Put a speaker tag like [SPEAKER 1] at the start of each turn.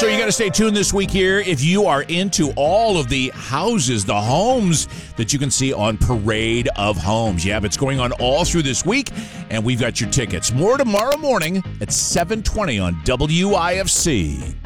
[SPEAKER 1] So you got to stay tuned this week here if you are into all of the houses, the homes that you can see on Parade of Homes. Yeah, it's going on all through this week, and we've got your tickets. More tomorrow morning at 7:20 on WIFC.